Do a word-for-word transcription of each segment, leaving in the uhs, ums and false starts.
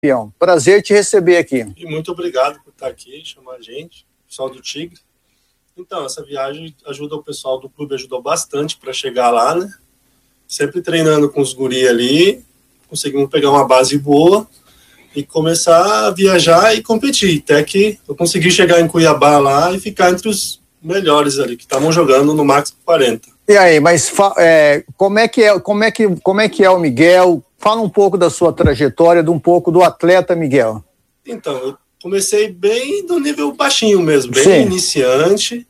Campeão, prazer te receber aqui. E muito obrigado por estar aqui, chamar a gente, pessoal do Tigre. Então, essa viagem ajuda o pessoal do clube, ajudou bastante para chegar lá, né? Sempre treinando com os guri ali, conseguimos pegar uma base boa e começar a viajar e competir. Até que eu consegui chegar em Cuiabá lá e ficar entre os melhores ali, que estavam jogando no Max quarenta. E aí, mas é, como, é que é, como, é que, como é que é o Miguel? Fala um pouco da sua trajetória, de um pouco do atleta Miguel. Então, eu comecei bem do nível baixinho mesmo, bem Sim. iniciante.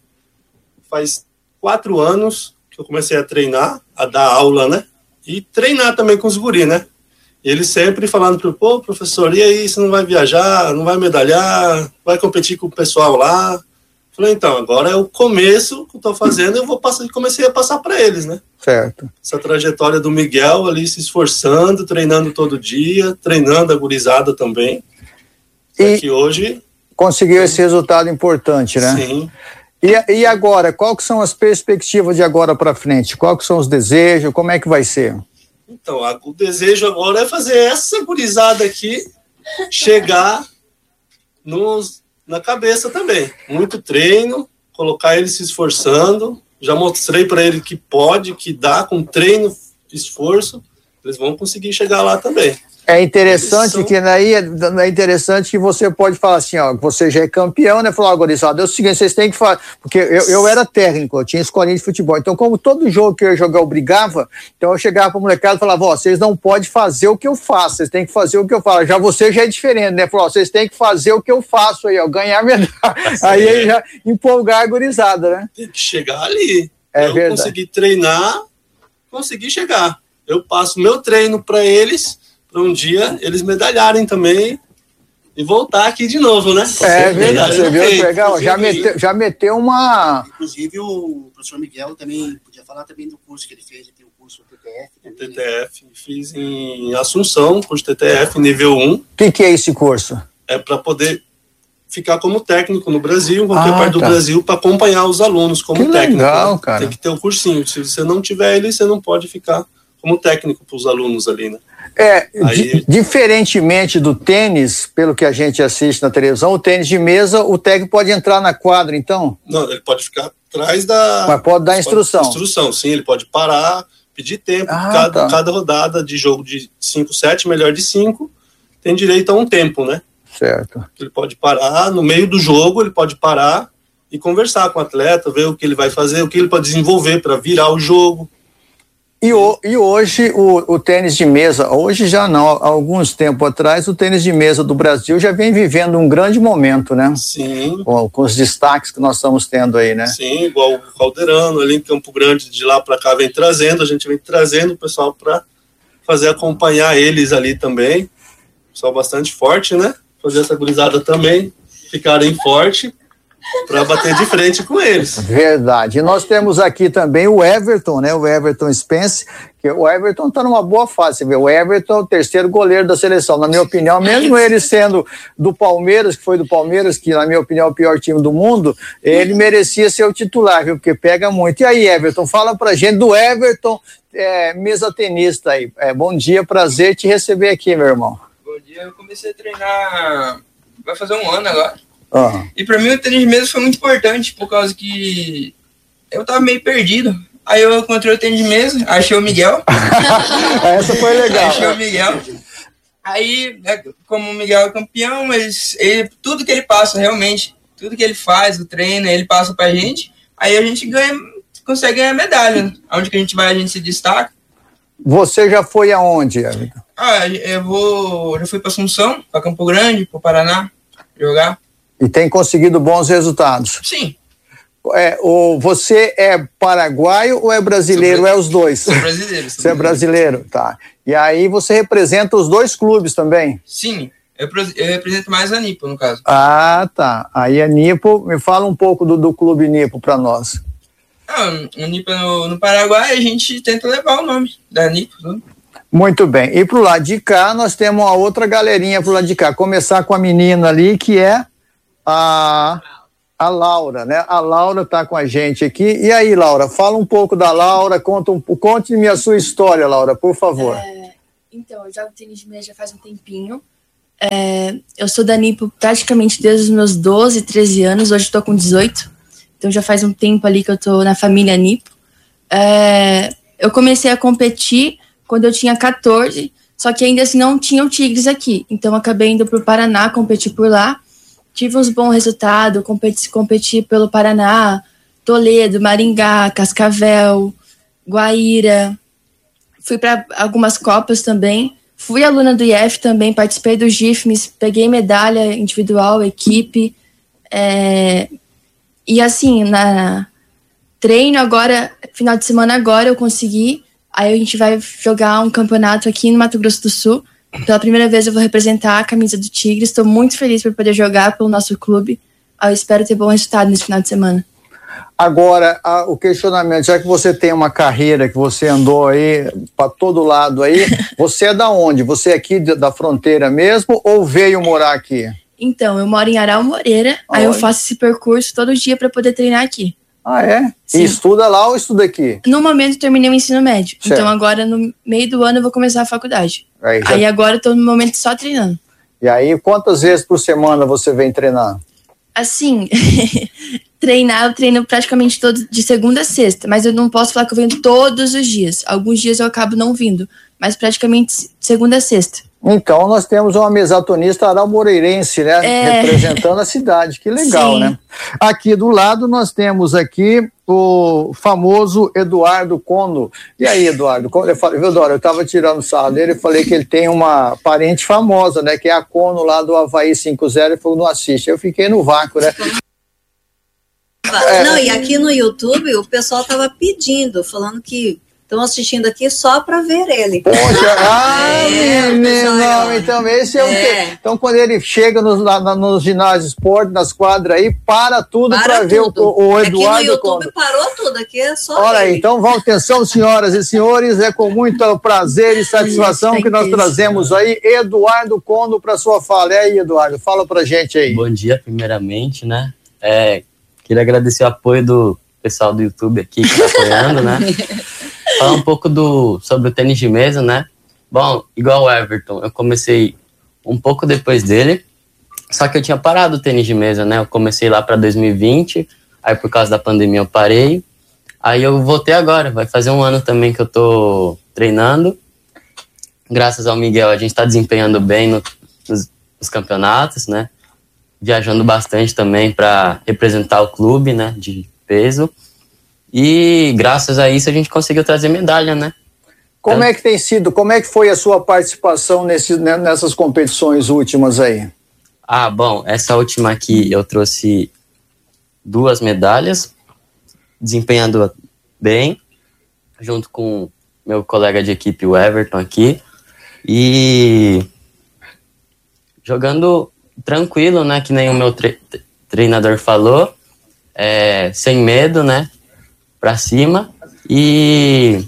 Faz quatro anos que eu comecei a treinar, a dar aula, né? E treinar também com os guri, né? E eles sempre falando para pô, professor, e aí, você não vai viajar, não vai medalhar, vai competir com o pessoal lá? Falei, então, agora é o começo que eu tô fazendo, eu vou passar, comecei a passar para eles, né? Certo. Essa trajetória do Miguel ali se esforçando, treinando todo dia, treinando a gurizada também. E que hoje conseguiu esse resultado importante, né? Sim. E, e agora, qual que são as perspectivas de agora para frente? Qual que são os desejos? Como é que vai ser? Então, a, o desejo agora é fazer essa gurizada aqui chegar nos, na cabeça também. Muito treino, colocar eles se esforçando. Já mostrei para ele que pode, que dá, com treino, esforço, eles vão conseguir chegar lá também. É interessante são... que daí é interessante que você pode falar assim, ó, você já é campeão, né? Falar, gurizada, é o seguinte, vocês têm que fazer, porque eu, eu era técnico, eu tinha escolinha de futebol, então como todo jogo que eu ia jogar eu brigava, então eu chegava para a molecada e falava, ó, vocês não podem fazer o que eu faço, vocês têm que fazer o que eu faço. Já você já é diferente, né? Falou, vocês têm que fazer o que eu faço aí, ó, ganhar medalha. Aí ele já empolgar a gurizada, né? Tem que chegar ali. É eu verdade. Consegui treinar, consegui chegar. Eu passo meu treino para eles, para um dia eles medalharem também e voltar aqui de novo, né? É verdade, você viu? Legal, já meteu, já meteu uma... Inclusive o professor Miguel também podia falar também do curso que ele fez, ele tem o curso T T F. Também, T T F, fiz em Assunção, curso T T F, nível um. O que, que é esse curso? É para poder ficar como técnico no Brasil, em qualquer ah, parte tá. do Brasil, para acompanhar os alunos como que técnico. Legal, né? cara. Tem que ter o um cursinho. Se você não tiver ele, você não pode ficar como técnico para os alunos ali, né? É, Aí... di diferentemente do tênis, pelo que a gente assiste na televisão, o tênis de mesa, o técnico pode entrar na quadra, então? Não, ele pode ficar atrás da... Mas pode dar instrução. Pode, instrução, sim, ele pode parar, pedir tempo, ah, cada, tá. cada rodada de jogo de cinco sete, melhor de cinco, tem direito a um tempo, né? Certo. Ele pode parar, no meio do jogo, ele pode parar e conversar com o atleta, ver o que ele vai fazer, o que ele pode desenvolver para virar o jogo. E, o, e hoje o, o tênis de mesa, hoje já não, há alguns tempos atrás, o tênis de mesa do Brasil já vem vivendo um grande momento, né? Sim. Com, com os destaques que nós estamos tendo aí, né? Sim, igual o Calderano ali em Campo Grande, de lá para cá vem trazendo, a gente vem trazendo o pessoal para fazer acompanhar eles ali também. Pessoal bastante forte, né? Fazer essa gurizada também ficarem forte para bater de frente com eles. Verdade. E nós temos aqui também o Everton, né? O Everton Spence, que o Everton está numa boa fase. Você vê, o Everton é o terceiro goleiro da seleção. Na minha opinião, mesmo ele sendo do Palmeiras, que foi do Palmeiras, que na minha opinião é o pior time do mundo, ele merecia ser o titular, viu? Porque pega muito. E aí, Everton, fala pra gente do Everton, é, mesa tenista aí. É, bom dia, prazer te receber aqui, meu irmão. Bom dia, eu comecei a treinar, vai fazer um ano agora. Uhum. E pra mim o tênis de mesa foi muito importante, por causa que eu tava meio perdido. Aí eu encontrei o tênis de mesa, achei o Miguel. Essa foi legal. Achei o Miguel. Aí, né, como o Miguel é campeão, ele, ele, tudo que ele passa, realmente, tudo que ele faz, o treino, ele passa pra gente. Aí a gente ganha, consegue ganhar medalha. Né? Onde que a gente vai, a gente se destaca. Você já foi aonde, Everton? Ah, eu vou, já fui pra Assunção, pra Campo Grande, pro Paraná, jogar. E tem conseguido bons resultados? Sim. É, o, você é paraguaio ou é brasileiro? É os dois? Sou brasileiro. Sou você é brasileiro, tá. E aí você representa os dois clubes também? Sim, eu, eu represento mais a Nipo, no caso. Ah, tá. Aí a Nipo, me fala um pouco do, do clube Nipo para nós. Ah, o Nipo no, no Paraguai, a gente tenta levar o nome da Nipo. Né? Muito bem. E pro lado de cá, nós temos uma outra galerinha pro lado de cá. Começar com a menina ali, que é a... A Laura, né? A Laura está com a gente aqui. E aí, Laura, fala um pouco da Laura, conta um, conte-me a sua história, Laura, por favor. É, então, eu jogo tênis de mesa já faz um tempinho. É, eu sou da Nipo praticamente desde os meus doze, treze anos, hoje estou com dezoito, então já faz um tempo ali que eu estou na família Nipo. É, eu comecei a competir quando eu tinha quatorze, só que ainda assim não tinha o Tigres aqui, então acabei indo para o Paraná competir por lá. Tive uns bons resultados, competi, competi pelo Paraná, Toledo, Maringá, Cascavel, Guaíra. Fui para algumas Copas também. Fui aluna do I F também, participei do G I F M S, peguei medalha individual, equipe. É, e assim, na treino agora, final de semana agora eu consegui. Aí a gente vai jogar um campeonato aqui no Mato Grosso do Sul. Pela primeira vez eu vou representar a camisa do Tigres. Estou muito feliz por poder jogar pelo nosso clube. Eu espero ter bom resultado nesse final de semana. Agora, a, o questionamento, já que você tem uma carreira, que você andou aí para todo lado aí, você é da onde? Você é aqui da fronteira mesmo ou veio morar aqui? Então, eu moro em Aral Moreira, ah, aí eu faço esse percurso todo dia para poder treinar aqui. Ah, é? Sim. E estuda lá ou estuda aqui? No momento eu terminei o ensino médio. Certo. Então agora no meio do ano eu vou começar a faculdade. Aí, já... aí agora eu tô no momento só treinando. E aí quantas vezes por semana você vem treinar? Assim, treinar eu treino praticamente todo, de segunda a sexta, mas eu não posso falar que eu venho todos os dias. Alguns dias eu acabo não vindo, mas praticamente segunda a sexta. Então nós temos uma mesatonista araumoreirense, né? É... representando a cidade, que legal. Sim. Né? Aqui do lado nós temos aqui o famoso Eduardo Cono. E aí, Eduardo? Eu falei, viu, Dora, eu estava tirando sarro dele e falei que ele tem uma parente famosa, né? Que é a Cono lá do Havaí cinco zero, e falou, não assiste. Eu fiquei no vácuo, né? É... Não, e aqui no YouTube o pessoal estava pedindo, falando que estão assistindo aqui só para ver ele. Poxa, ah, é, menino, não, então esse é, é o que. Então, quando ele chega nos, na, nos ginásios de esporte, nas quadras aí, para tudo para ver o, o Eduardo. Aqui no YouTube parou tudo, aqui é só. Olha aí, então, vão atenção, senhoras e senhores, é com muito prazer e satisfação que nós trazemos aí Eduardo Cono para sua fala. E aí, Eduardo, fala pra gente aí. Bom dia, primeiramente, né? É, queria agradecer o apoio do pessoal do YouTube aqui que está apoiando, né? Falar um pouco do, sobre o tênis de mesa, né? Bom, igual o Everton, eu comecei um pouco depois dele, só que eu tinha parado o tênis de mesa, né? Eu comecei lá para dois mil e vinte, aí por causa da pandemia eu parei, aí eu voltei agora, vai fazer um ano também que eu tô treinando. Graças ao Miguel, a gente tá desempenhando bem no, nos, nos campeonatos, né? Viajando bastante também para representar o clube, né? De peso. E graças a isso a gente conseguiu trazer medalha, né? Como então, é que tem sido, como é que foi a sua participação nesse, nessas competições últimas aí? Ah, bom, essa última aqui eu trouxe duas medalhas, desempenhando bem, junto com meu colega de equipe, o Everton, aqui, e jogando tranquilo, né? Que nem o meu tre- treinador falou, é, sem medo, né? Pra cima e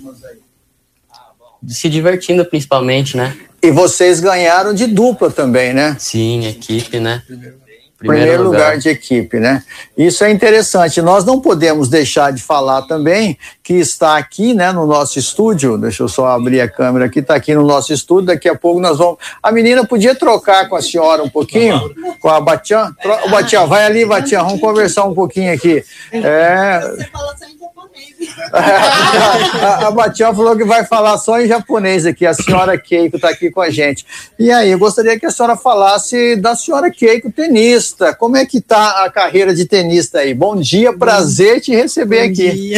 se divertindo principalmente, né? E vocês ganharam de dupla também, né? Sim, equipe, né? Primeiro, Primeiro lugar. lugar de equipe, né? Isso é interessante. Nós não podemos deixar de falar também que está aqui, né, no nosso estúdio. Deixa eu só abrir a câmera aqui. Está aqui no nosso estúdio. Daqui a pouco nós vamos. A menina podia trocar com a senhora um pouquinho, com a Batian. Tro... Batian, vai ali, Batian. Vamos conversar um pouquinho aqui. É. Você fala só em japonês. A, a Batian falou que vai falar só em japonês aqui. A senhora Keiko está aqui com a gente. E aí, eu gostaria que a senhora falasse da senhora Keiko, tenista. Como é que tá a carreira de tenista aí? Bom dia, prazer te receber Bom aqui. Dia.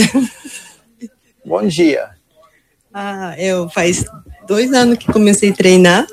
Bom dia. Ah, eu faz dois anos que comecei a treinar.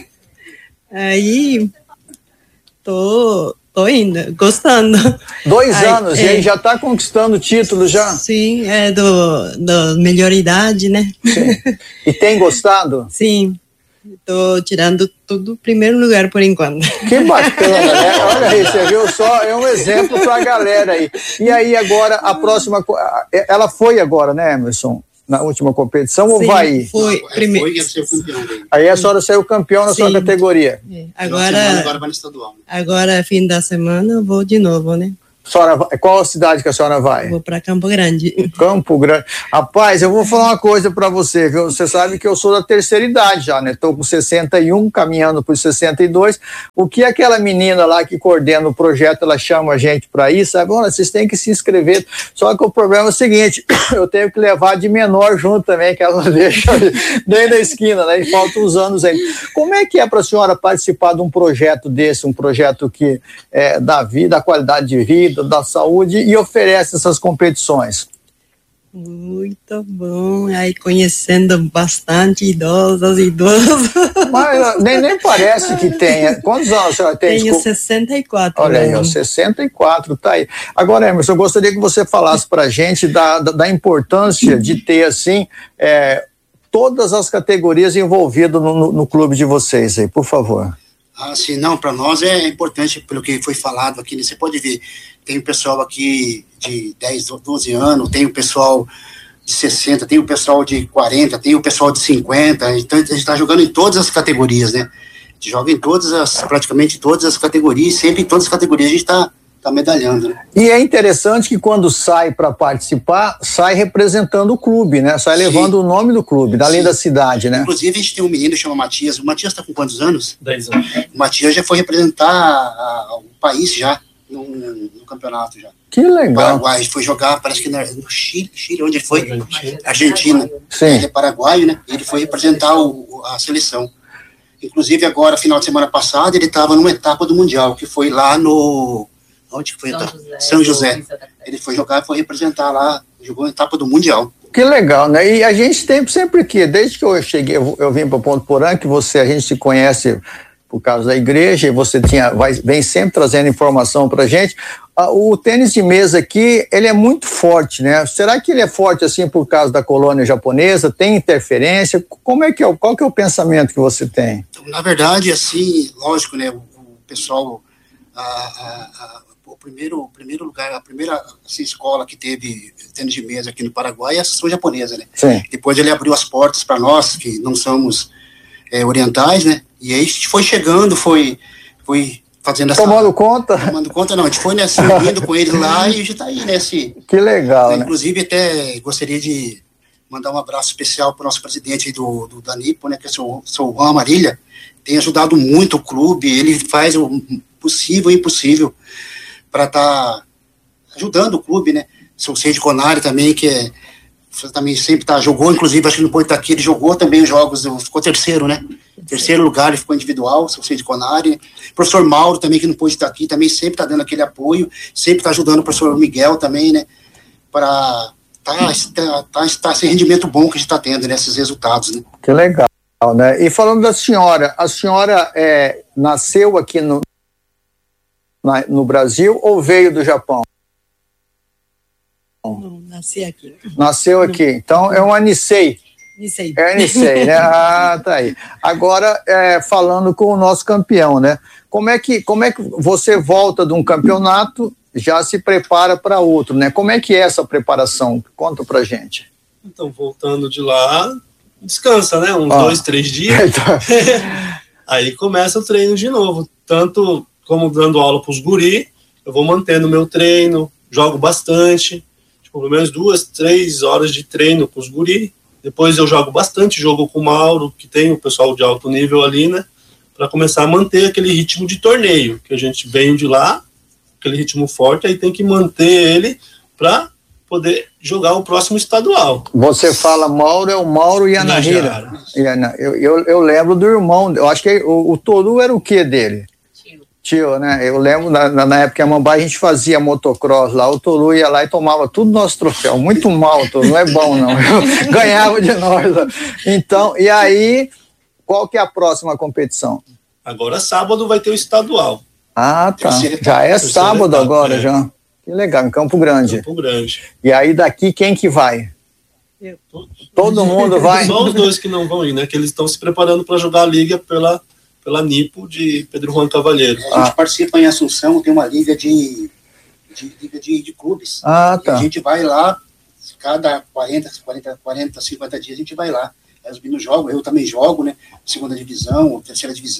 Aí tô, tô indo, gostando. Dois aí, anos, é, e aí já tá conquistando título já? Sim, é do, do melhor idade, né? Sim. E tem gostado? Sim. Estou tirando tudo primeiro lugar por enquanto. Que bacana, né? Olha aí, você viu só, é um exemplo para a galera aí. E aí agora, a próxima, ela foi agora, né, Emerson? Na última competição. Sim, ou vai? Foi, primeiro. Foi, saiu campeão. Aí a senhora saiu campeão na Sim. sua categoria. É. Agora, agora vai no estadual. Agora, fim da semana, eu vou de novo, né? Senhora, qual a cidade que a senhora vai? Vou para Campo Grande. Campo Grande. Rapaz, eu vou falar uma coisa para você, viu? Você sabe que eu sou da terceira idade já, né? Estou com sessenta e um, caminhando para os sessenta e dois. O que aquela menina lá que coordena o projeto, ela chama a gente para ir, sabe? Olha, vocês têm que se inscrever. Só que o problema é o seguinte, eu tenho que levar de menor junto também, que ela não deixa nem na esquina, né? E faltam uns anos aí. Como é que é para a senhora participar de um projeto desse, um projeto que é, dá vida, dá qualidade de vida, da saúde e oferece essas competições? Muito bom, aí conhecendo bastante idosos e idosos. Mas nem, nem parece que tenha. Quantos anos a senhora tem? Tenho Desculpa. sessenta e quatro. Olha aí, ó, sessenta e quatro, tá aí. Agora, Emerson, eu gostaria que você falasse pra gente da, da, da importância de ter, assim, é, todas as categorias envolvidas no, no, no clube de vocês aí, por favor. Ah, sim, não, para nós é importante, pelo que foi falado aqui, né? Você pode ver, tem o pessoal aqui de dez, doze anos, tem o pessoal de sessenta, tem o pessoal de quarenta, tem o pessoal de cinquenta, então a gente está jogando em todas as categorias, né? A gente joga em todas as, praticamente todas as categorias, sempre em todas as categorias a gente está tá medalhando, né? E é interessante que quando sai para participar, sai representando o clube, né? Sai Sim. levando o nome do clube, dali Sim. da cidade, né? Inclusive, a gente tem um menino que chama Matias. O Matias está com quantos anos? dez anos. O Matias já foi representar a, o país já, no, no campeonato já. Que legal. Paraguai, foi jogar, parece que no Chile, Chile onde ele foi? Argentina. Argentina. Sim. Ele é paraguaio, né? Ele foi representar o, a seleção. Inclusive, agora, final de semana passada, ele estava numa etapa do Mundial, que foi lá no... Onde foi? São José. São José. Ele foi jogar, foi representar lá, jogou a etapa do Mundial. Que legal, né? E a gente tem sempre que, desde que eu cheguei, eu, eu vim para o Ponto Porã, que você, a gente se conhece por causa da igreja, e você tinha, vai, vem sempre trazendo informação para a gente. O tênis de mesa aqui, ele é muito forte, né? Será que ele é forte assim por causa da colônia japonesa? Tem interferência? Como é que é, qual que é o pensamento que você tem? Na verdade, assim, lógico, né? O, o pessoal... A, a, a, O primeiro, o primeiro lugar, a primeira assim, escola que teve tênis de mesa aqui no Paraguai é a Associação Japonesa, né? Sim. Depois ele abriu as portas para nós, que não somos é, orientais, né? E aí a gente foi chegando, foi, foi fazendo essa... Tomando conta? Tomando conta, não. A gente foi, né, assim, indo com eles lá e a gente tá aí, né? Assim, que legal, né? Inclusive, até gostaria de mandar um abraço especial para o nosso presidente do, do da Nipo, né? Que é o seu, seu Juan Amarilha. Tem ajudado muito o clube, ele faz o possível e impossível para estar tá ajudando o clube, né? Seu Sede Conari também, que é, também sempre tá, jogou, inclusive, acho que no Poitaqui ele jogou também os jogos, ficou terceiro, né? Terceiro lugar, ele ficou individual, seu Sede Conari. Professor Mauro também, que não pôde estar aqui, também sempre tá dando aquele apoio, sempre tá ajudando o professor Miguel também, né? Para tá, tá, tá, tá esse rendimento bom que a gente tá tendo, né? Esses resultados, né? Que legal, né? E falando da senhora, a senhora é, nasceu aqui no Na, no Brasil ou veio do Japão? Não, nasci aqui. Nasceu aqui. Então é um Anisei. Nisei. É Anisei, né? Ah, tá aí. Agora, é, falando com o nosso campeão, né? Como é que, como é que você volta de um campeonato, já se prepara para outro, né? Como é que é essa preparação? Conta pra gente. Então, voltando de lá, descansa, né? Uns ah. dois, três dias. Aí começa o treino de novo. Tanto como dando aula para os guri, eu vou mantendo o meu treino, jogo bastante, tipo, pelo menos duas, três horas de treino com os guri. Depois eu jogo bastante, jogo com o Mauro, que tem o pessoal de alto nível ali, né? Para começar a manter aquele ritmo de torneio, que a gente veio de lá, aquele ritmo forte, aí tem que manter ele para poder jogar o próximo estadual. Você fala Mauro, é o Mauro e a Nahira. Eu, eu, eu lembro do irmão, eu acho que o, o Toru era o que dele? Tio, né? Eu lembro, na, na época que a Mambai a gente fazia motocross lá, o Toru ia lá e tomava tudo nosso troféu. Muito mal, Toru, não é bom não. Eu ganhava de nós. Então, e aí, qual que é a próxima competição? Agora sábado vai ter o estadual. Ah, tá. Já é sábado agora, é. já. Que legal, em Campo Grande. Campo Grande. E aí daqui quem que vai? Eu. Todo mundo vai? Só os dois que não vão ir, né? Que eles estão se preparando para jogar a liga pela... pela Nipo de Pedro Juan Cavalheiro. A gente ah. participa em Assunção, tem uma liga de, de, liga de, de clubes. Ah, tá. E a gente vai lá, cada quarenta, quarenta, quarenta, cinquenta dias a gente vai lá. Aí os meninos jogam, eu também jogo, né? Segunda divisão, terceira divisão.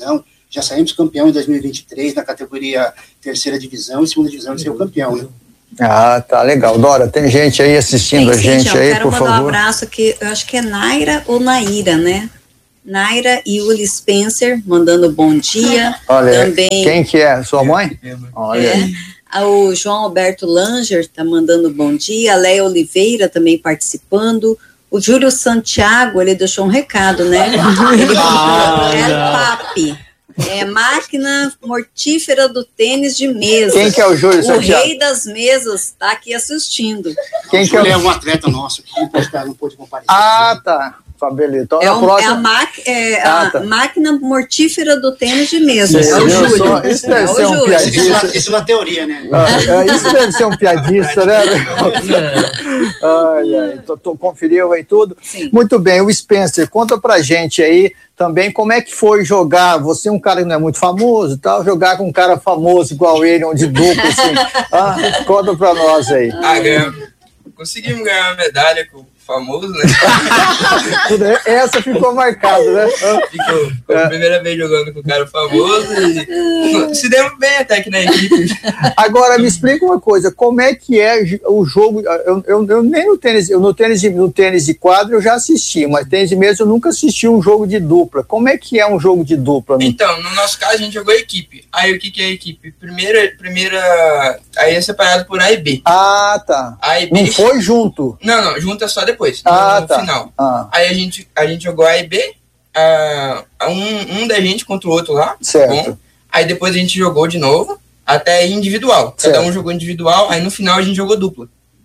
Já saímos campeão em dois mil e vinte e três na categoria terceira divisão e segunda divisão de ser o campeão, né? Ah, tá legal. Dora, tem gente aí assistindo tem, a gente sim, aí, quero por mandar favor. Um abraço aqui, eu acho que é Naira ou Naira, né? Naira e Uli Spencer mandando bom dia. Olha, também, quem que é? Sua mãe? Olha. É, o João Alberto Langer tá mandando bom dia. A Leia Oliveira também participando. O Júlio Santiago, ele deixou um recado, né? Ele falou, é papi. É máquina mortífera do tênis de mesa. Quem que é o Júlio O Santiago? rei das mesas está aqui assistindo. Quem que é, o... é um atleta nosso que não pôde comparecer. Ah, tá. Fabelito. Então, é, um, próxima... é a, maqui... é ah, a tá. máquina mortífera do tênis de mesa. Isso, é o Júlio. Só... Isso deve é ser um piadista. Isso é uma teoria, né? Ah, isso deve ser um piadista, né? Ai, ai, tô, tô, conferiu aí tudo? Sim. Muito bem, o Spencer, conta pra gente aí também como é que foi jogar, você é um cara que não é muito famoso e tal, jogar com um cara famoso igual ele, um de dupla, assim. Ah, conta pra nós aí. Ah, ganhamos. Conseguimos ganhar uma medalha com o famoso, né? Essa ficou marcada, né? Ficou, ficou a primeira vez jogando com o cara famoso e se demos bem até aqui na equipe. Agora, me explica uma coisa, como é que é o jogo, eu, eu, eu nem no tênis, eu, no, tênis de, no tênis de quadra eu já assisti, mas tênis de mesa eu nunca assisti um jogo de dupla. Como é que é um jogo de dupla? Então, no nosso caso a gente jogou equipe. Aí o que, que é a equipe? Primeira, primeira, aí é separado por A e B. Ah, tá. A e B. Não foi junto? Não, não, junto é só depois, ah, no tá. final. Ah. Aí a gente, a gente jogou A e B, uh, um, um da gente contra o outro lá. Certo. Bom. Aí depois a gente jogou de novo, até individual. Certo. Cada um jogou individual, aí no final a gente jogou dupla.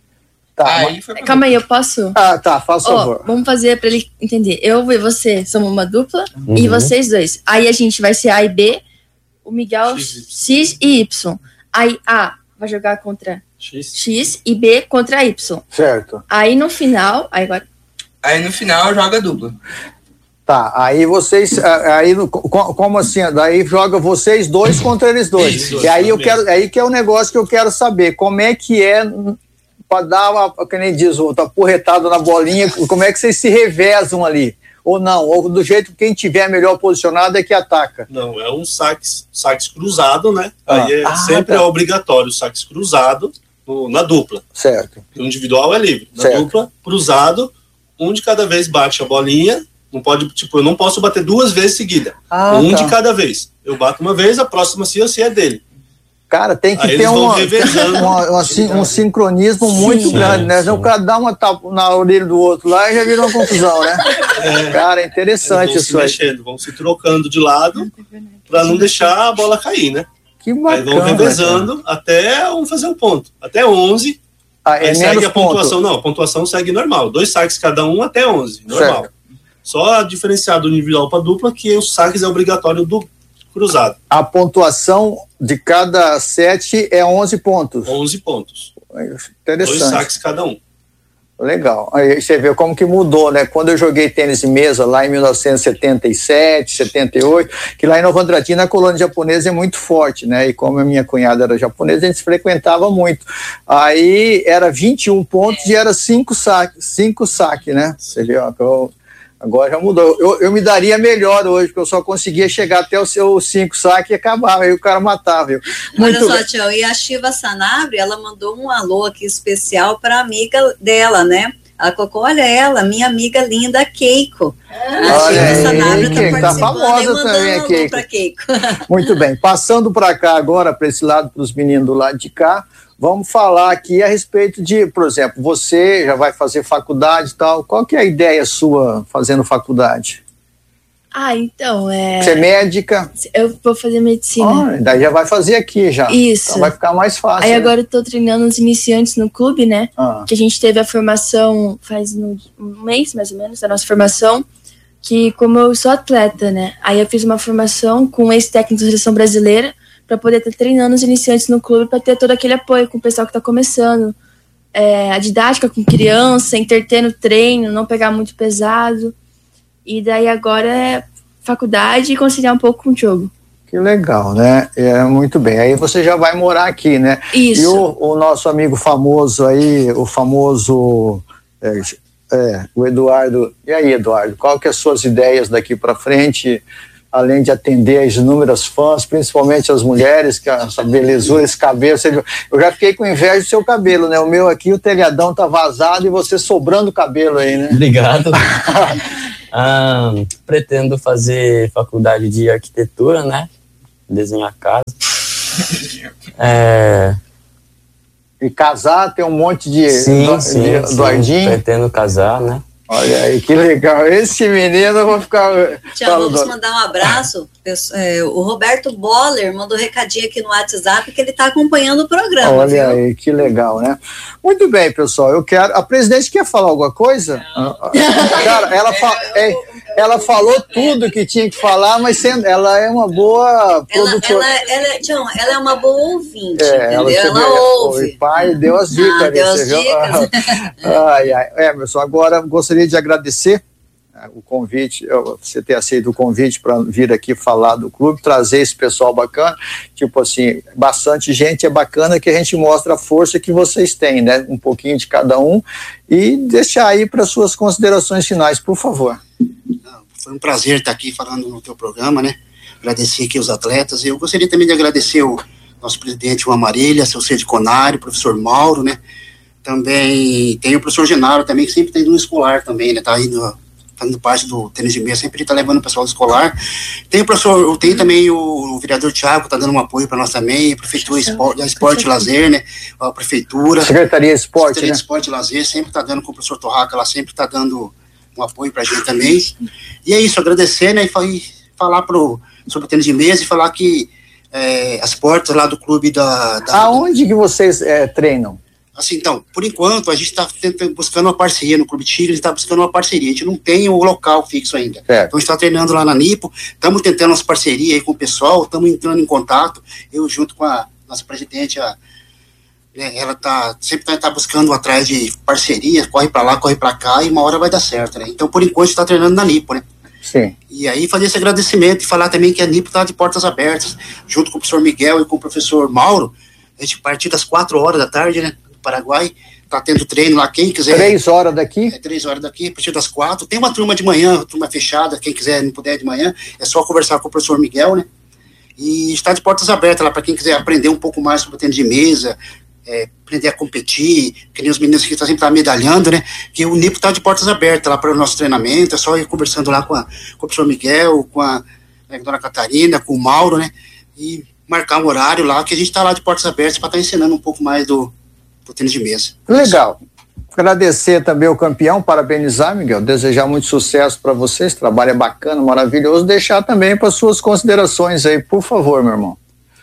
Tá, aí mas... foi Calma dupla. aí, eu posso? Ah, tá, faz oh, favor. Vamos fazer pra ele entender. Eu e você somos uma dupla uhum. e vocês dois. Aí a gente vai ser A e B, o Miguel X, X e Y. Aí A vai jogar contra X. X e B contra Y. Certo. Aí no final, aí agora... Aí no final joga dupla. Tá, aí vocês, aí como assim? Daí joga vocês dois contra eles dois. Isso, e aí eu quero, aí que é o negócio que eu quero saber, como é que é para dar uma, que nem diz, outra porretada na bolinha, como é que vocês se revezam ali? Ou não, ou do jeito que quem tiver melhor posicionado é que ataca. Não, é um saques, saques cruzado, né? Ah. Aí é, ah, sempre tá. é obrigatório o saques cruzado no, na dupla. Certo. O individual é livre. Na certo. dupla, cruzado, um de cada vez bate a bolinha. Não pode, tipo, eu não posso bater duas vezes seguida. Ah, um tá. de cada vez. Eu bato uma vez, a próxima sim ou sim é dele. Cara, tem que Aí ter uma, uma, uma, um sincronismo Sim, muito grande, né? Sim. O cara dá uma tapa na orelha do outro lá e já vira uma confusão, né? É, cara, é interessante vão isso se aí. Mexendo, vão se trocando de lado para não deixar a bola cair, né? Que bacana. Aí vão revezando cara. Até um fazer um ponto. Até onze. Ah, é aí segue a pontuação. Ponto. Não, a pontuação segue normal. Dois saques cada um até onze. Normal. Certo. Só a diferenciar do individual para dupla que os saques é obrigatório do cruzado. A pontuação de cada sete é onze pontos. onze pontos. Interessante. Dois saques cada um. Legal. Aí você vê como que mudou, né? Quando eu joguei tênis de mesa lá em mil novecentos e setenta e sete, setenta e oito, que lá em Nova Andradina a colônia japonesa é muito forte, né? E como a minha cunhada era japonesa, a gente frequentava muito. Aí era vinte e um pontos e era cinco saques, cinco saques, né? Você vê, ó, eu... Agora já mudou. Eu, eu me daria melhor hoje, porque eu só conseguia chegar até o seu cinco saques e acabava, aí o cara matava. Eu. Muito Olha só, Tião, e a Shiva Sanabria, ela mandou um alô aqui especial para a amiga dela, né? Ela colocou, olha ela, minha amiga linda, Keiko. A Shiva Sanabria está tá famosa também, um Keiko. Pra Keiko. Muito bem, passando para cá agora, para esse lado, para os meninos do lado de cá, vamos falar aqui a respeito de, por exemplo, você já vai fazer faculdade e tal, qual que é a ideia sua fazendo faculdade? Ah, então, é... Você é médica? Eu vou fazer medicina. Ah, daí já vai fazer aqui já. Isso. Então vai ficar mais fácil. Aí né? agora eu tô treinando os iniciantes no clube, né? Ah. Que a gente teve a formação faz um mês, mais ou menos, da nossa formação, que como eu sou atleta, né? Aí eu fiz uma formação com um ex-técnico da seleção brasileira, para poder estar treinando os iniciantes no clube, para ter todo aquele apoio com o pessoal que está começando. É, a didática com criança, entreter no treino, não pegar muito pesado. E daí agora é faculdade e conciliar um pouco com o jogo. Que legal, né? É, muito bem. Aí você já vai morar aqui, né? Isso. E o, o nosso amigo famoso aí, o famoso... É, é, o Eduardo... E aí, Eduardo, qual que é as suas ideias daqui para frente... além de atender as inúmeras fãs, principalmente as mulheres, que essa belezura, esse cabelo, você viu? Eu já fiquei com inveja do seu cabelo, né? O meu aqui, o telhadão tá vazado e você sobrando cabelo aí, né? Obrigado. ah, pretendo fazer faculdade de arquitetura, né? Desenhar casa. É... E casar, tem um monte de sim, do, sim, de, sim, doidinho. Pretendo casar, né? Olha aí, que legal. Esse menino, eu vou ficar... Tiago, vamos mandar um abraço. O Roberto Boller mandou um recadinho aqui no WhatsApp que ele está acompanhando o programa. Olha viu? aí, que legal, né? Muito bem, pessoal, eu quero... A presidente quer falar alguma coisa? Não. Cara, ela, fa... é, ela falou tudo que tinha que falar, mas sendo... ela é uma boa produtora. Ela, ela, ela, Tião, ela é uma boa ouvinte, é, ela, ela ouve. O pai deu as dicas. Ah, deu as dicas. Ai, ai. Emerson, agora gostaria de agradecer o convite, você ter aceito o convite para vir aqui falar do clube, trazer esse pessoal bacana, tipo assim, bastante gente, é bacana que a gente mostra a força que vocês têm, né, um pouquinho de cada um, e deixar aí para suas considerações finais, por favor. Foi um prazer estar aqui falando no teu programa, né, agradecer aqui os atletas, eu gostaria também de agradecer o nosso presidente, o Amarília, seu Cid Conário, professor Mauro, né, também tem o professor Genaro também, que sempre tem no escolar também, né, tá aí no, fazendo parte do tênis de mesa, sempre está levando o pessoal do escolar. Tem o professor, tem também o, o vereador Tiago, está dando um apoio para nós também, a Prefeitura Esporte, a Esporte e Lazer, né, a Prefeitura. Secretaria de Esporte, Secretaria né? de Esporte e Lazer, sempre está dando com o professor Torraca, ela sempre está dando um apoio para a gente também. E é isso, agradecer, né, e falar pro, sobre o tênis de mesa e falar que é, as portas lá do clube da... da Aonde que vocês é, treinam? Assim, então, por enquanto, a gente está buscando uma parceria no Clube Tigre, a gente está buscando uma parceria, a gente não tem o local fixo ainda. É. Então, a gente está treinando lá na Nipo, estamos tentando umas parcerias aí com o pessoal, estamos entrando em contato, eu junto com a nossa presidente, a, né, ela tá, sempre está tá buscando atrás de parcerias, corre para lá, corre para cá, e uma hora vai dar certo, né? Então, por enquanto, a gente está treinando na Nipo, né? Sim. E aí, fazer esse agradecimento e falar também que a Nipo está de portas abertas, junto com o professor Miguel e com o professor Mauro, a gente, a partir das quatro horas da tarde, né? Paraguai, tá tendo treino lá, quem quiser. Três horas daqui? É, três horas daqui, a partir das quatro. Tem uma turma de manhã, uma turma fechada, quem quiser, não puder de manhã, é só conversar com o professor Miguel, né? E está de portas abertas lá, para quem quiser aprender um pouco mais sobre o tênis de mesa, é, aprender a competir, que nem os meninos que estão sempre tá medalhando, né? Que o Nipo está de portas abertas lá para o nosso treinamento, é só ir conversando lá com, a, com o professor Miguel, com a, né, dona Catarina, com o Mauro, né? E marcar um horário lá, que a gente está lá de portas abertas para estar tá ensinando um pouco mais do do tênis de mesa. Legal. Agradecer também o campeão, parabenizar, Miguel, desejar muito sucesso para vocês, trabalho é bacana, maravilhoso, deixar também para suas considerações aí, por favor, meu irmão.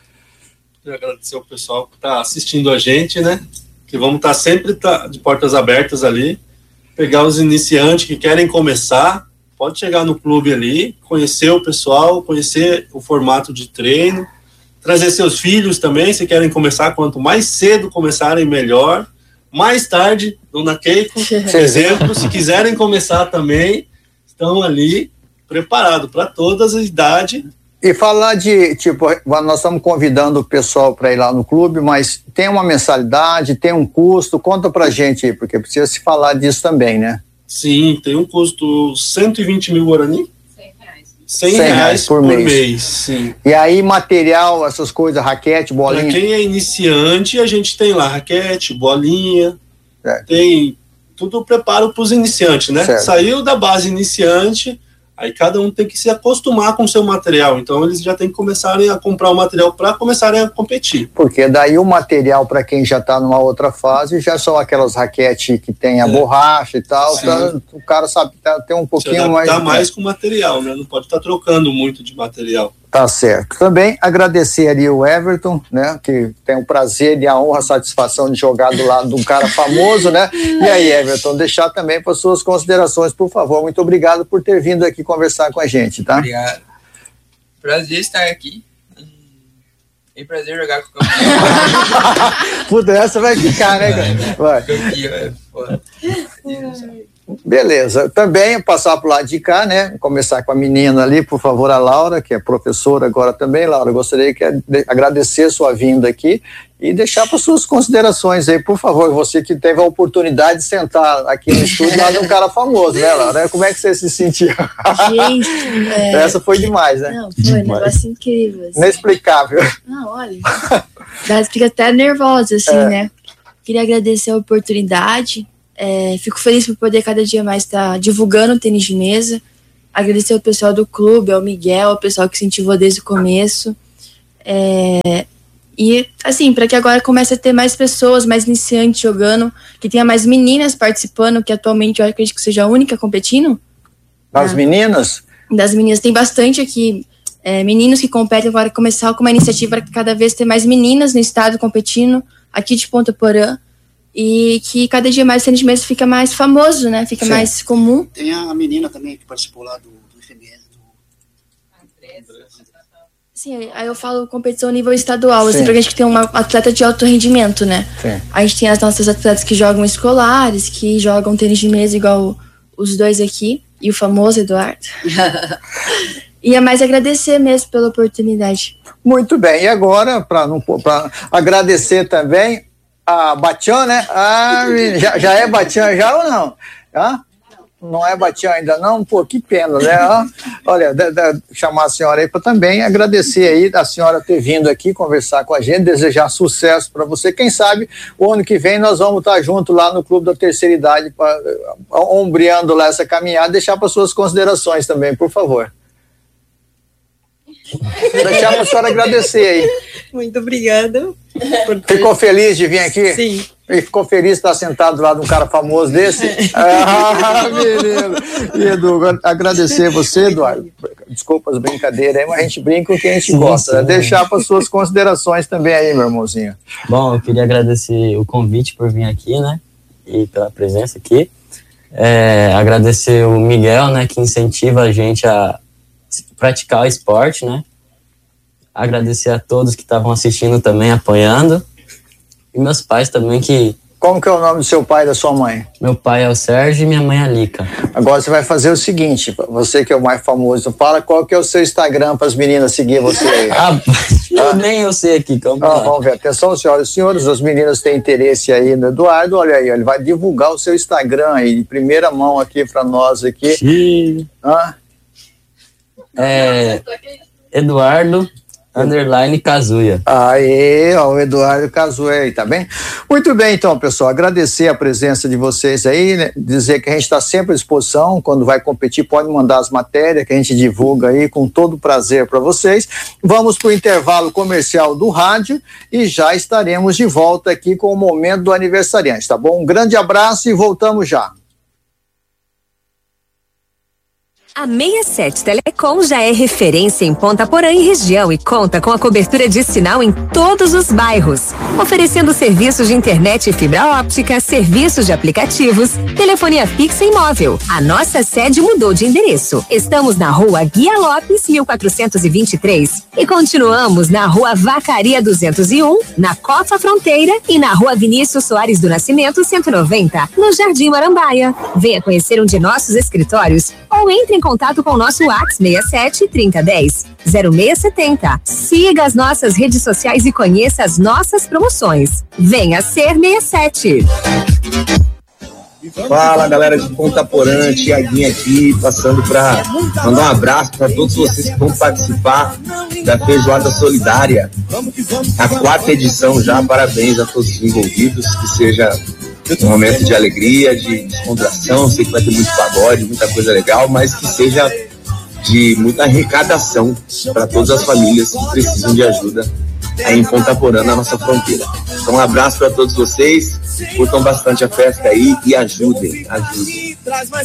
Eu agradecer ao pessoal que está assistindo a gente, né, que vamos estar tá sempre tá de portas abertas ali, pegar os iniciantes que querem começar, pode chegar no clube ali, conhecer o pessoal, conhecer o formato de treino, trazer seus filhos também, se querem começar, quanto mais cedo começarem, melhor. Mais tarde, Dona Keiko, exemplo, se quiserem começar também, estão ali preparados para todas as idades. E falar de, tipo, nós estamos convidando o pessoal para ir lá no clube, mas tem uma mensalidade, tem um custo, conta pra gente aí, porque precisa se falar disso também, né? Sim, tem um custo cento e vinte mil Guarani. cem reais por, por mês. mês, sim. E aí, material, essas coisas, raquete, bolinha? Para quem é iniciante, a gente tem lá raquete, bolinha, certo. Tem tudo preparo para os iniciantes, né? Certo. Saiu da base iniciante, aí cada um tem que se acostumar com o seu material, então eles já têm que começarem a comprar o material para começarem a competir. Porque daí o material para quem já está numa outra fase já são aquelas raquetes que tem a é. borracha e tal, tá, o cara sabe tá, tem um pouquinho mais... Dá mais com material, né? Não pode estar tá trocando muito de material. Tá certo. Também agradecer ali o Everton, né, que tem o prazer e a honra, a satisfação de jogar do lado de um cara famoso, né? E aí, Everton, deixar também para suas considerações, por favor. Muito obrigado por ter vindo aqui conversar com a gente, tá? Obrigado. Prazer estar aqui. E prazer jogar com o campeão. Puta, essa vai ficar, né, cara? Vai. Campeão, é foda. Beleza, também passar para o lado de cá, né, começar com a menina ali, por favor, a Laura, que é professora agora também. Laura, gostaria de agradecer sua vinda aqui e deixar para suas considerações aí, por favor, você que teve a oportunidade de sentar aqui no estúdio lá de um cara famoso, né, Laura? Como é que você se sentiu? Gente, é... essa foi demais, né? Não, foi demais. Um negócio incrível. Assim. Inexplicável. Não, olha, fica até nervosa, assim, é. né? Queria agradecer a oportunidade, é, fico feliz por poder cada dia mais estar divulgando o tênis de mesa, agradecer ao pessoal do clube, ao Miguel, ao pessoal que incentivou desde o começo, é... E, assim, para que agora comece a ter mais pessoas, mais iniciantes jogando, que tenha mais meninas participando, que atualmente eu acredito que seja a única competindo. Das ah, meninas? Das meninas. Tem bastante aqui, é, meninos que competem agora, começar com uma iniciativa para cada vez ter mais meninas no estado competindo, aqui de Ponta Porã, e que cada dia mais o tênis de mesa fica mais famoso, né? Fica Sim. mais comum. Tem a menina também que participou lá do, do F M S. Sim, aí eu falo competição a nível estadual, assim, pra gente ter uma atleta de alto rendimento, né? Sim. A gente tem as nossas atletas que jogam escolares, que jogam tênis de mesa igual os dois aqui, e o famoso Eduardo. E é mais agradecer mesmo pela oportunidade. Muito bem, e agora, para agradecer também a Batian, né? Ah, já, já é Batian já ou não? Ah? Não é Batian ainda não? Pô, que pena, né? Olha, de, de, chamar a senhora aí para também agradecer aí a senhora ter vindo aqui conversar com a gente, desejar sucesso para você. Quem sabe o ano que vem nós vamos estar juntos lá no Clube da Terceira Idade, pra, ombreando lá essa caminhada, deixar para suas considerações também, por favor. Deixar para a senhora agradecer aí. Muito obrigada. Ficou feliz de vir aqui? Sim. E ficou feliz de estar sentado lá de um cara famoso desse? Ah, menino! E, Edu, agradecer você, Eduardo. Desculpa as brincadeiras aí, mas a gente brinca com quem a gente sim, gosta. Sim. Deixar para suas considerações também aí, meu irmãozinho. Bom, eu queria agradecer o convite por vir aqui, né? E pela presença aqui. É, agradecer o Miguel, né? Que incentiva a gente a praticar o esporte, né? Agradecer a todos que estavam assistindo também, apoiando. E meus pais também que... Como que é o nome do seu pai e da sua mãe? Meu pai é o Sérgio e minha mãe é a Lica. Agora você vai fazer o seguinte, você que é o mais famoso, fala qual que é o seu Instagram para as meninas seguir você aí. ah, ah, nem eu sei aqui. Como ah, vamos ver, atenção senhoras e senhores, as meninas têm interesse aí no Eduardo, olha aí, ele vai divulgar o seu Instagram aí, em primeira mão aqui para nós aqui. Sim. Ah? É, Eduardo... Underline Kazuya. Aí, ó, o Eduardo Kazuya aí, tá bem? Muito bem, então, pessoal, agradecer a presença de vocês aí, né? Dizer que a gente está sempre à disposição, quando vai competir pode mandar as matérias que a gente divulga aí com todo prazer para vocês. Vamos para o intervalo comercial do rádio e já estaremos de volta aqui com o momento do aniversariante, tá bom? Um grande abraço e voltamos já. A sessenta e sete Telecom já é referência em Ponta Porã e região e conta com a cobertura de sinal em todos os bairros, oferecendo serviços de internet e fibra óptica, serviços de aplicativos, telefonia fixa e móvel. A nossa sede mudou de endereço. Estamos na Rua Guia Lopes, mil quatrocentos e vinte e três e continuamos na Rua Vacaria duzentos e um, na Cofa Fronteira e na Rua Vinícius Soares do Nascimento cento e noventa, no Jardim Marambaia. Venha conhecer um de nossos escritórios ou entre em contato com o nosso WhatsApp seis sete, trinta, dez, zero seis setenta. Siga as nossas redes sociais e conheça as nossas promoções. Venha ser sessenta e sete. Fala galera de Ponta Porã, Tiaguinho aqui, passando para mandar um abraço para todos vocês que vão participar da Feijoada Solidária, a quarta edição já. Parabéns a todos os envolvidos, que seja um momento de alegria, de descontração. Sei que vai ter muito pagode, muita coisa legal, mas que seja de muita arrecadação para todas as famílias que precisam de ajuda aí em Ponta Porã, na nossa fronteira. Então um abraço para todos vocês, curtam bastante a festa aí e ajudem, ajudem.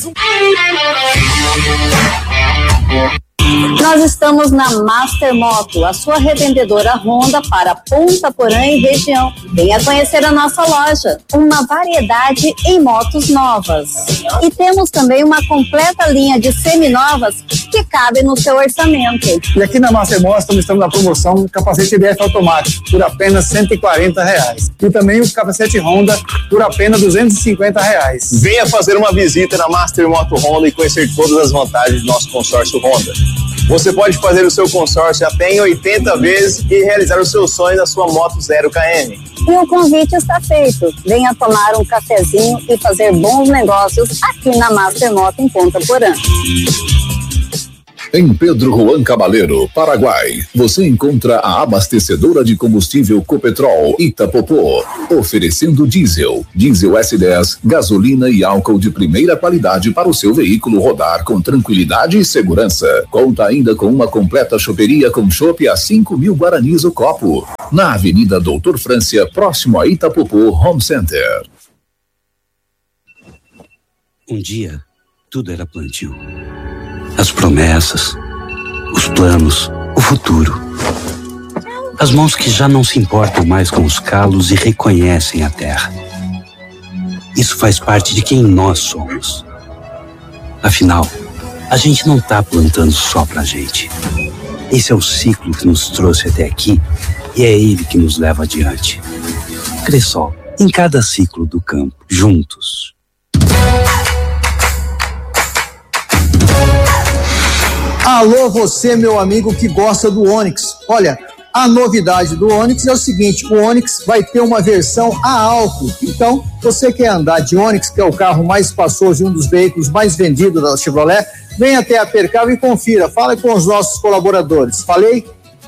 Nós estamos na Master Moto, a sua revendedora Honda para Ponta Porã e região. Venha conhecer a nossa loja, uma variedade em motos novas. E temos também uma completa linha de seminovas que cabe no seu orçamento. E aqui na Master Moto estamos na promoção capacete B F automático por apenas cento e quarenta reais. E também o capacete Honda por apenas duzentos e cinquenta reais. Venha fazer uma visita na Master Moto Honda e conhecer todas as vantagens do nosso consórcio Honda. Você pode fazer o seu consórcio até em oitenta vezes e realizar o seu sonho da sua moto zero quilômetro. E o convite está feito. Venha tomar um cafezinho e fazer bons negócios aqui na Master Moto em Ponta Porã. Em Pedro Juan Cabaleiro, Paraguai, você encontra a abastecedora de combustível Copetrol Itapopô, oferecendo diesel, diesel S dez, gasolina e álcool de primeira qualidade para o seu veículo rodar com tranquilidade e segurança. Conta ainda com uma completa choperia com chopp a cinco mil guaranis o copo. Na Avenida Doutor Frância, próximo a Itapopô Home Center. Um dia, tudo era plantio. As promessas, os planos, o futuro. As mãos que já não se importam mais com os calos e reconhecem a terra. Isso faz parte de quem nós somos. Afinal, a gente não está plantando só pra gente. Esse é o ciclo que nos trouxe até aqui e é ele que nos leva adiante. Cressol, em cada ciclo do campo, juntos. Alô, você, meu amigo que gosta do Onix. Olha, a novidade do Onix é o seguinte: o Onix vai ter uma versão a álcool. Então, você quer andar de Onix, que é o carro mais espaçoso e um dos veículos mais vendidos da Chevrolet, vem até a Percal e confira. Fala com os nossos colaboradores. Falei?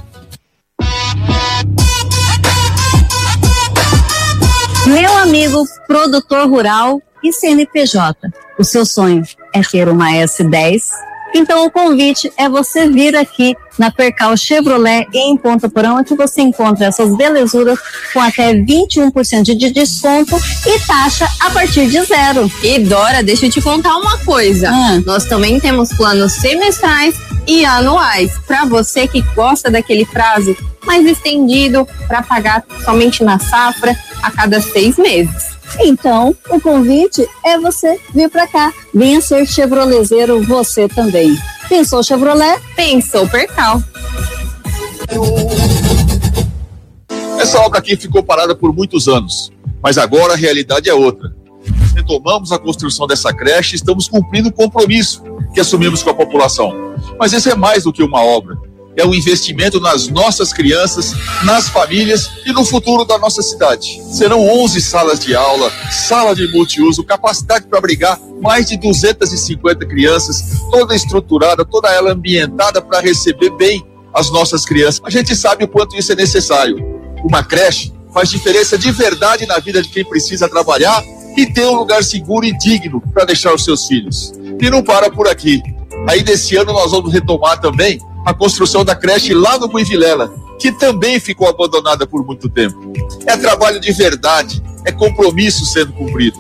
Meu amigo produtor rural e C N P J, o seu sonho é ter uma S dez? Então o convite é você vir aqui na Percal Chevrolet em Ponta Porã, onde você encontra essas belezuras com até vinte e um por cento de desconto e taxa a partir de zero. E Dora, deixa eu te contar uma coisa. Ah. Nós também temos planos semestrais e anuais, para você que gosta daquele prazo mais estendido para pagar somente na safra a cada seis meses. Então, o convite é você vir para cá. Venha ser chevrolezeiro você também. Pensou Chevrolet? Pensou Percal. Essa obra aqui ficou parada por muitos anos, mas agora a realidade é outra. Retomamos a construção dessa creche e estamos cumprindo o compromisso que assumimos com a população. Mas isso é mais do que uma obra. É um investimento nas nossas crianças, nas famílias e no futuro da nossa cidade. Serão onze salas de aula, sala de multiuso, capacidade para abrigar mais de duzentas e cinquenta crianças, toda estruturada, toda ela ambientada para receber bem as nossas crianças. A gente sabe o quanto isso é necessário. Uma creche faz diferença de verdade na vida de quem precisa trabalhar e ter um lugar seguro e digno para deixar os seus filhos. E não para por aqui. Aí desse ano nós vamos retomar também a construção da creche lá no Buivilela, que também ficou abandonada por muito tempo. É trabalho de verdade, é compromisso sendo cumprido.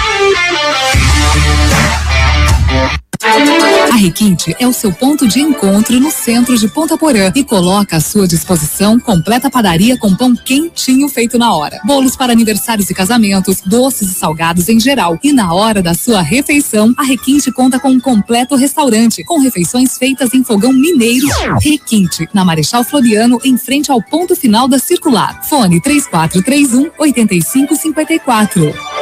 A Requinte é o seu ponto de encontro no centro de Ponta Porã e coloca à sua disposição completa padaria com pão quentinho feito na hora, bolos para aniversários e casamentos, doces e salgados em geral. E na hora da sua refeição, a Requinte conta com um completo restaurante com refeições feitas em fogão mineiro. Requinte, na Marechal Floriano, em frente ao ponto final da circular. Fone três quatro três um, oito cinco cinco quatro.